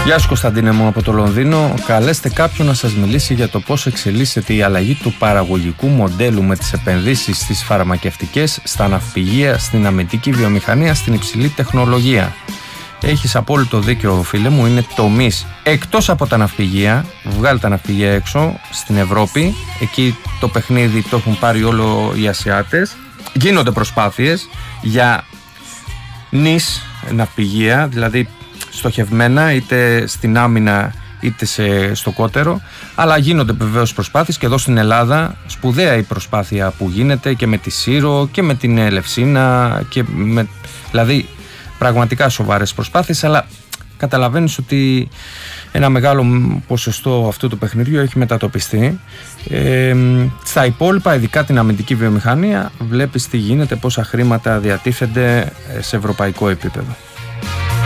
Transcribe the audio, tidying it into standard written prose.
Γεια σου Κωνσταντίνε μου από το Λονδίνο. Καλέστε κάποιον να σας μιλήσει για το πώς εξελίσσεται η αλλαγή του παραγωγικού μοντέλου με τις επενδύσεις στις φαρμακευτικές, στα ναυπηγεία, στην αμυντική βιομηχανία, στην υψηλή τεχνολογία. Έχεις απόλυτο δίκιο φίλε μου, είναι τομείς εκτός από τα ναυπηγεία, βγάλει τα ναυπηγεία έξω στην Ευρώπη, εκεί το παιχνίδι το έχουν πάρει όλο οι Ασιάτες. Γίνονται προσπάθειες για νης ναυπηγεία, δηλαδή στοχευμένα είτε στην άμυνα είτε στο κότερο, αλλά γίνονται βεβαίως προσπάθειες και εδώ στην Ελλάδα σπουδαία η προσπάθεια που γίνεται και με τη Σύρο και με την Ελευσίνα και δηλαδή πραγματικά σοβαρές προσπάθειες, αλλά καταλαβαίνεις ότι ένα μεγάλο ποσοστό αυτού του παιχνιδιού έχει μετατοπιστεί. Στα υπόλοιπα, ειδικά την αμυντική βιομηχανία, βλέπεις τι γίνεται, πόσα χρήματα διατίθενται σε ευρωπαϊκό επίπεδο.